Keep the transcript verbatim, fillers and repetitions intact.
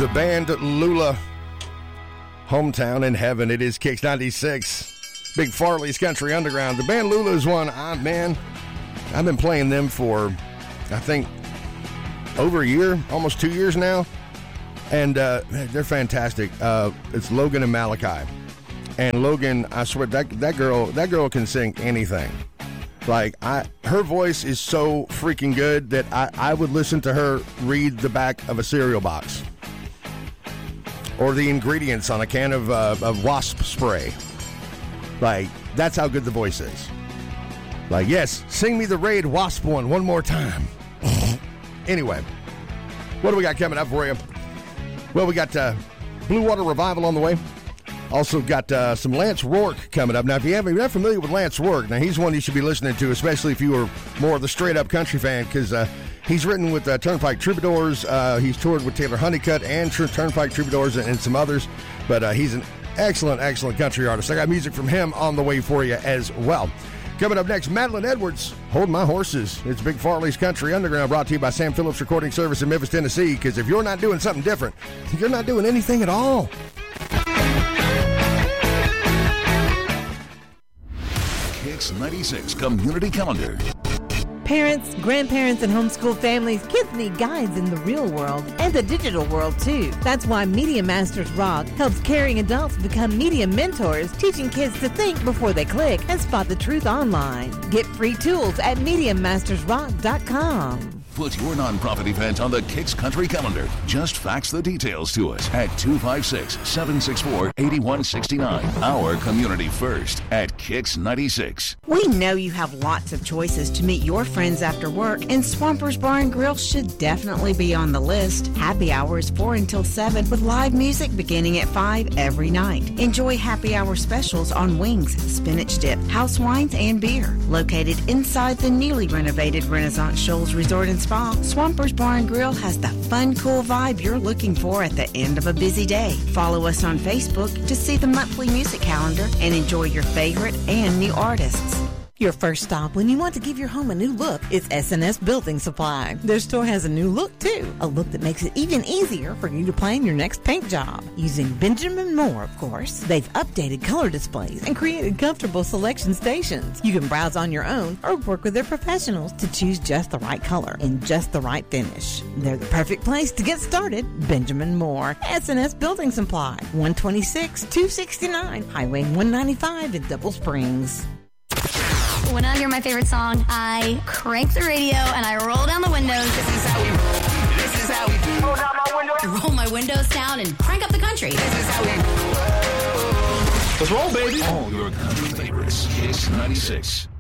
The band Lula, hometown in heaven. It is Kicks ninety-six, Big Farley's Country Underground. The band Lula is one, I, man, I've been playing them for, I think, over a year, almost two years now. And uh, they're fantastic. Uh, it's Logan and Malachi. And Logan, I swear, that that girl, that girl can sing anything. Like, I, her voice is so freaking good that I, I would listen to her read the back of a cereal box. Or the ingredients on a can of, uh, of wasp spray. Like, that's how good the voice is. Like, yes, sing me the Raid Wasp one one more time. Anyway, what do we got coming up for you? Well, we got uh, Blue Water Revival on the way. Also got uh, some Lance Rourke coming up. Now, if you haven't, if you're not familiar with Lance Rourke, now he's one you should be listening to, especially if you are more of the straight-up country fan, because uh, he's written with uh, Turnpike Troubadours. Uh, he's toured with Taylor Honeycutt and Tr- Turnpike Troubadours and, and some others. But uh, he's an excellent, excellent country artist. I got music from him on the way for you as well. Coming up next, Madeline Edwards, Hold My Horses. It's Big Farley's Country Underground, brought to you by Sam Phillips Recording Service in Memphis, Tennessee, because if you're not doing something different, you're not doing anything at all. Kicks ninety-six Community Calendar. Parents, grandparents, and homeschool families, kids need guides in the real world and the digital world, too. That's why Media Masters Rock helps caring adults become media mentors, teaching kids to think before they click and spot the truth online. Get free tools at media masters rock dot com. Put your nonprofit event on the Kicks Country Calendar. Just fax the details to us at two five six, seven six four, eight one six nine. Our community first at Kicks ninety-six. We know you have lots of choices to meet your friends after work, and Swampers Bar and Grill should definitely be on the list. Happy hour is four until seven with live music beginning at five every night. Enjoy happy hour specials on wings, spinach dip, house wines, and beer. Located inside the newly renovated Renaissance Shoals Resort and Spa, Swampers Bar and Grill has the fun, cool vibe you're looking for at the end of a busy day. Follow us on Facebook to see the monthly music calendar and enjoy your favorite and new artists. Your first stop when you want to give your home a new look is S and S Building Supply. Their store has a new look, too. A look that makes it even easier for you to plan your next paint job. Using Benjamin Moore, of course. They've updated color displays and created comfortable selection stations. You can browse on your own or work with their professionals to choose just the right color and just the right finish. They're the perfect place to get started. Benjamin Moore, S and S Building Supply, one twenty-six, two sixty-nine, Highway one ninety-five in Double Springs. When I hear my favorite song, I crank the radio and I roll down the windows. This is how we roll. This is how we do. Roll down my window. I roll my windows down and crank up the country. This is how we roll. Let's roll, baby. All your country favorites. Kicks ninety-six.